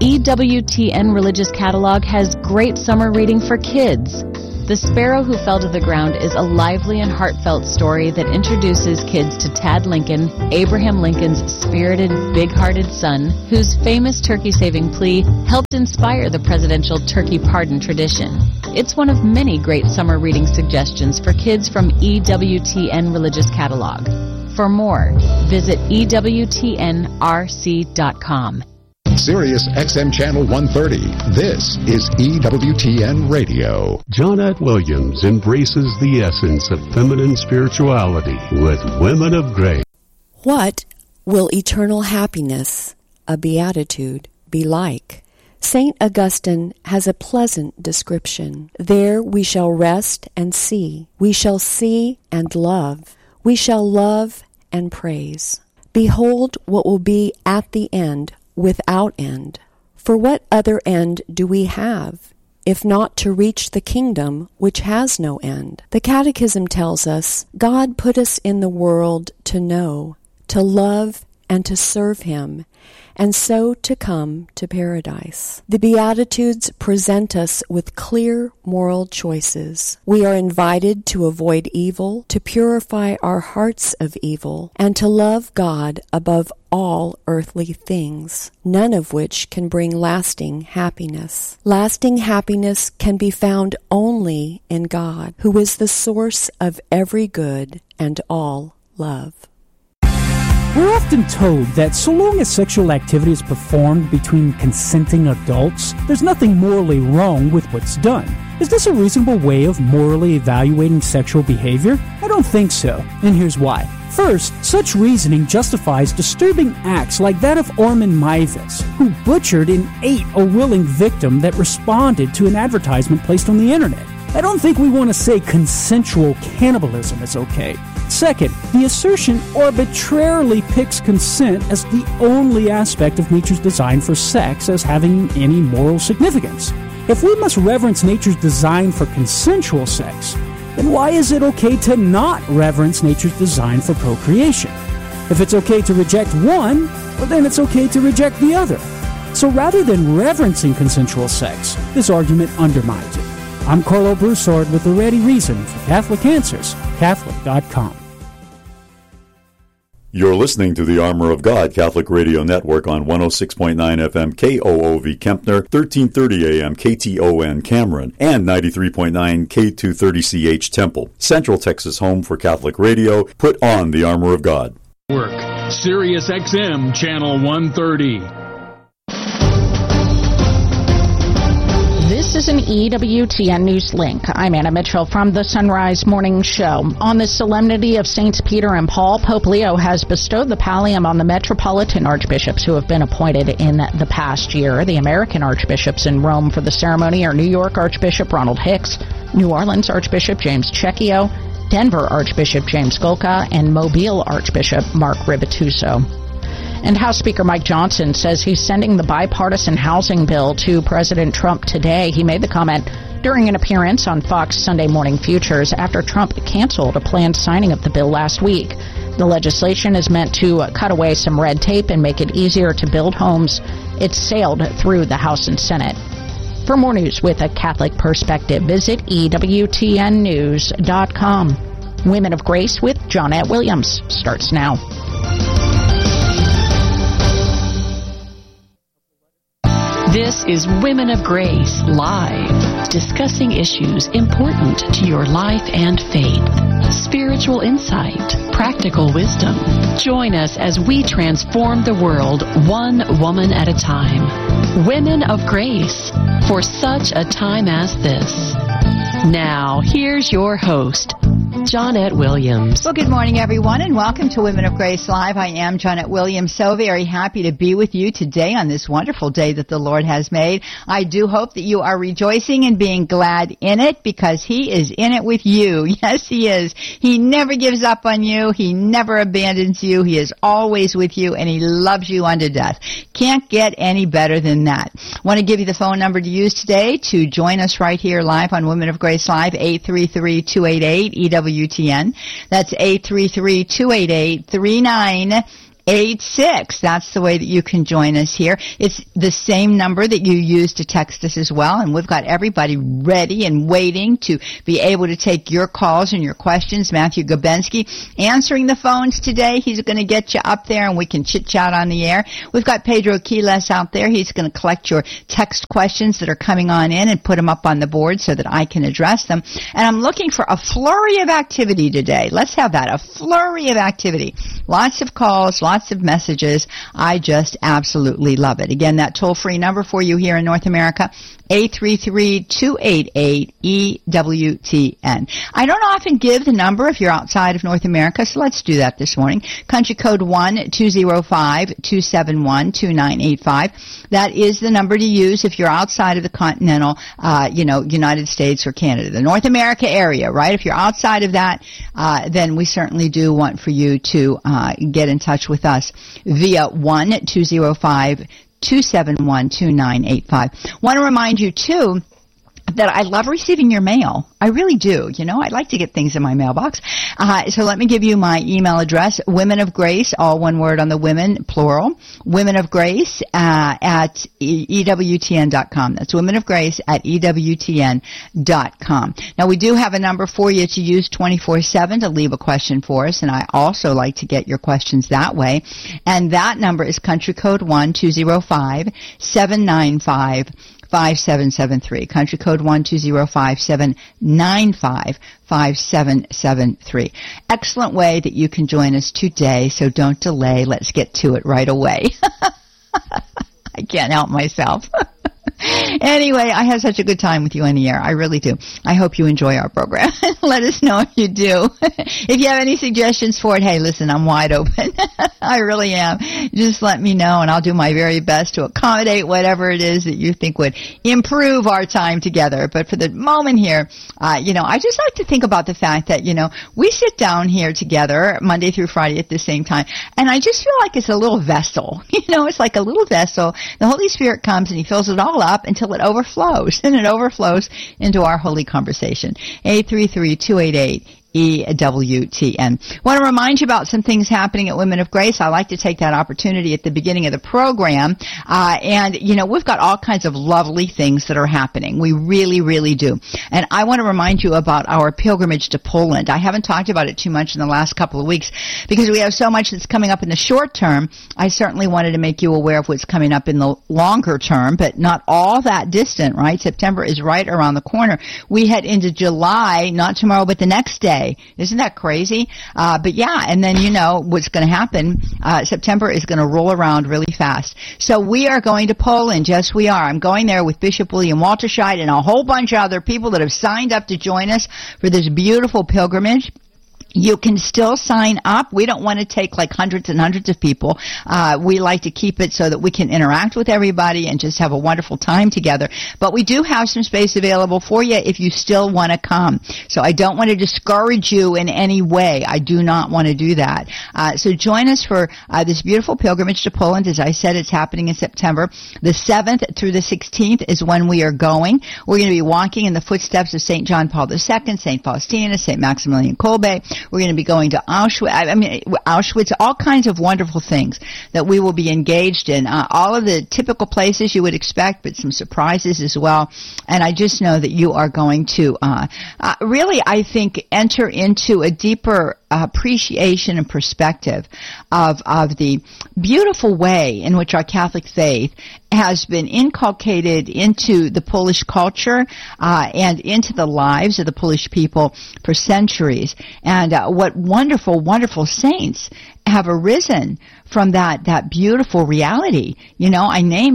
EWTN Religious Catalog has great summer reading for kids. The Sparrow Who Fell to the Ground is a lively and heartfelt story that introduces kids to Tad Lincoln, Abraham Lincoln's spirited, big-hearted son, whose famous turkey-saving plea helped inspire the presidential turkey pardon tradition. It's one of many great summer reading suggestions for kids from EWTN Religious Catalog. For more, visit EWTNRC.com. Sirius XM Channel 130. This is EWTN Radio. Johnnette Williams embraces the essence of feminine spirituality with Women of Grace. What will eternal happiness, a beatitude, be like? St. Augustine has a pleasant description. There we shall rest and see. We shall see and love. We shall love and praise. Behold what will be at the end, without end. For what other end do we have, if not to reach the kingdom which has no end? The Catechism tells us, God put us in the world to know, to love, and to serve Him, and so to come to paradise. The Beatitudes present us with clear moral choices. We are invited to avoid evil, to purify our hearts of evil, and to love God above all earthly things, none of which can bring lasting happiness. Lasting happiness can be found only in God, who is the source of every good and all love. We're often told that so long as sexual activity is performed between consenting adults, there's nothing morally wrong with what's done. Is this a reasonable way of morally evaluating sexual behavior? I don't think so, and here's why. First, such reasoning justifies disturbing acts like that of Orman Maivas, who butchered and ate a willing victim that responded to an advertisement placed on the internet. I don't think we want to say consensual cannibalism is okay. Second, the assertion arbitrarily picks consent as the only aspect of nature's design for sex as having any moral significance. If we must reverence nature's design for consensual sex, then why is it okay to not reverence nature's design for procreation? If it's okay to reject one, well, then it's okay to reject the other. So rather than reverencing consensual sex, this argument undermines it. I'm Carlo Broussard with the ready reason for Catholic Answers, Catholic.com. You're listening to the Armor of God Catholic Radio Network on 106.9 FM KOOV Kempner, 1330 AM KTON Cameron, and 93.9 K230CH Temple. Central Texas home for Catholic radio. Put on the Armor of God. Sirius XM Channel 130. This is an EWTN News link. I'm Anna Mitchell from the Sunrise Morning Show. On the solemnity of Saints Peter and Paul, Pope Leo has bestowed the pallium on the metropolitan archbishops who have been appointed in the past year. The American archbishops in Rome for the ceremony are New York Archbishop Ronald Hicks, New Orleans Archbishop James Cecchio, Denver Archbishop James Golka, and Mobile Archbishop Mark Ribituso. And House Speaker Mike Johnson says he's sending the bipartisan housing bill to President Trump today. He made the comment during an appearance on Fox Sunday Morning Futures after Trump canceled a planned signing of the bill last week. The legislation is meant to cut away some red tape and make it easier to build homes. It's sailed through the House and Senate. For more news with a Catholic perspective, visit EWTNnews.com. Women of Grace with Johnnette Williams starts now. This is Women of Grace Live, discussing issues important to your life and faith. Spiritual insight, practical wisdom. Join us as we transform the world one woman at a time. Women of Grace, for such a time as this. Now, here's your host, Johnnette Williams. Well, good morning, everyone, and welcome to Women of Grace Live. I am Johnnette Williams, so very happy to be with you today on this wonderful day that the Lord has made. I do hope that you are rejoicing and being glad in it, because He is in it with you. Yes, He is. He never gives up on you. He never abandons you. He is always with you, and He loves you unto death. Can't get any better than that. I want to give you the phone number to use today to join us right here live on Women of Grace Live, 833-288-EWTN. That's 833-288-3980. 86. That's the way that you can join us here. It's the same number that you use to text us as well, and we've got everybody ready and waiting to be able to take your calls and your questions. Matthew Gabensky answering the phones today. He's going to get you up there and we can chit-chat on the air. We've got Pedro Quiles out there. He's going to collect your text questions that are coming on in and put them up on the board so that I can address them. And I'm looking for a flurry of activity today. Let's have that, a flurry of activity. Lots of calls, lots of messages. I just absolutely love it. Again, that toll-free number for you here in North America, 833-288-EWTN. I don't often give the number if you're outside of North America, so let's do that this morning. Country code 1-205-271-2985. That is the number to use if you're outside of the continental, United States or Canada. The North America area, right? If you're outside of that, then we certainly do want for you to get in touch with us via 1-205-271-2985. Want to remind you, too, that I love receiving your mail. I really do. I like to get things in my mailbox. So let me give you my email address, Women of Grace, all one word on the women, plural, Women of Grace at EWTN.com. That's Women of Grace at EWTN.com. Now, we do have a number for you to use 24/7 to leave a question for us, and I also like to get your questions that way. And that number is country code 1-205-795-5773. Country code 1-205-795-5773. Excellent way that you can join us today, so don't delay. Let's get to it right away. I can't help myself. Anyway, I have such a good time with you on the air. I really do. I hope you enjoy our program. Let us know if you do. If you have any suggestions for it, hey, listen, I'm wide open. I really am. Just let me know, and I'll do my very best to accommodate whatever it is that you think would improve our time together. But for the moment here, I just like to think about the fact that, we sit down here together Monday through Friday at the same time, and I just feel like it's a little vessel. It's like a little vessel. The Holy Spirit comes and He fills it all up until it overflows, and it overflows into our holy conversation. 833-288-EWTN. Want to remind you about some things happening at Women of Grace. I like to take that opportunity at the beginning of the program. We've got all kinds of lovely things that are happening. We really, really do. And I want to remind you about our pilgrimage to Poland. I haven't talked about it too much in the last couple of weeks because we have so much that's coming up in the short term. I certainly wanted to make you aware of what's coming up in the longer term, but not all that distant, right? September is right around the corner. We head into July, not tomorrow, but the next day. Isn't that crazy? But yeah, and then what's going to happen. September is going to roll around really fast. So we are going to Poland. Yes, we are. I'm going there with Bishop William Walterscheid and a whole bunch of other people that have signed up to join us for this beautiful pilgrimage. You can still sign up. We don't want to take like hundreds and hundreds of people. We like to keep it so that we can interact with everybody and just have a wonderful time together. But we do have some space available for you if you still want to come. So I don't want to discourage you in any way. I do not want to do that. So join us for this beautiful pilgrimage to Poland. As I said, it's happening in September. The 7th through the 16th is when we are going. We're going to be walking in the footsteps of St. John Paul II, St. Faustina, St. Maximilian Kolbe. We're going to be going to Auschwitz, all kinds of wonderful things that we will be engaged in. All of the typical places you would expect, but some surprises as well. And I just know that you are going to really, I think, enter into a deeper appreciation and perspective of the beautiful way in which our Catholic faith has been inculcated into the Polish culture and into the lives of the Polish people for centuries. And what wonderful, wonderful saints have arisen from that beautiful reality. I named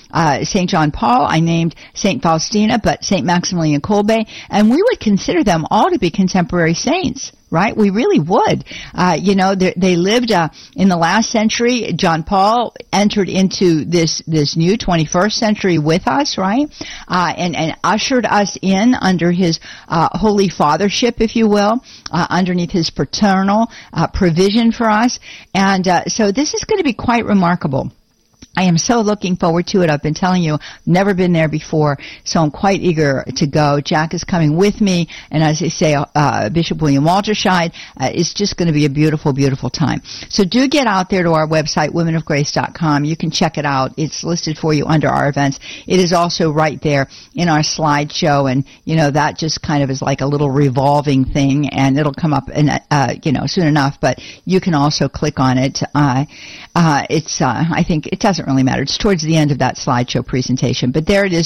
St. John Paul, I named St. Faustina, but St. Maximilian Kolbe, and we would consider them all to be contemporary saints. Right? We really would. They lived in the last century. John Paul entered into this new 21st century with us, right? And ushered us in under his holy fathership, if you will, underneath his paternal provision for us. And so this is going to be quite remarkable. I am so looking forward to it. I've been telling you, never been there before, so I'm quite eager to go. Jack is coming with me, and as I say, Bishop William Walterscheid. It's just going to be a beautiful, beautiful time. So do get out there to our website, womenofgrace.com. You can check it out. It's listed for you under our events. It is also right there in our slideshow, and, that just kind of is like a little revolving thing, and it'll come up, soon enough, but you can also click on it. I think it doesn't really matter. It's towards the end of that slideshow presentation, but there it is.